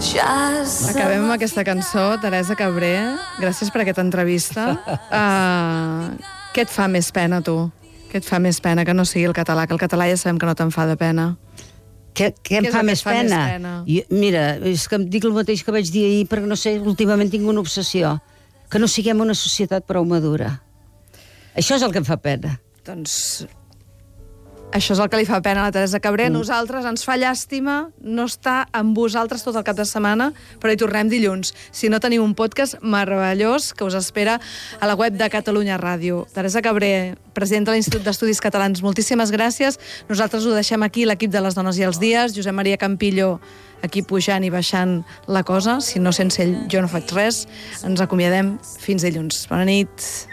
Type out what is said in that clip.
Acabem amb aquesta cançó, Teresa Cabré. Gràcies per aquesta entrevista. Què et fa més pena, tu? Què et fa més pena que no sigui el català? Que el català ja sabem que no te'n fa de pena. Què em fa més pena? Mira, és que em dic el mateix que vaig dir ahir, perquè no sé, últimament tinc una obsessió. Que no siguem una societat prou madura. Això és el que em fa pena. Doncs això és el que li fa pena a la Teresa Cabré. Nosaltres ens fa llàstima no estar amb vosaltres tot el cap de setmana, però hi tornem dilluns. Si no, tenim un podcast meravellós que us espera a la web de Catalunya Ràdio. Teresa Cabré, presidenta de l'Institut d'Estudis Catalans, moltíssimes gràcies. Nosaltres ho deixem aquí, l'equip de Les Dones i els Dies. Josep Maria Campillo, aquí pujant i baixant la cosa. Si no, sense ell jo no faig res. Ens acomiadem fins dilluns. Bona nit.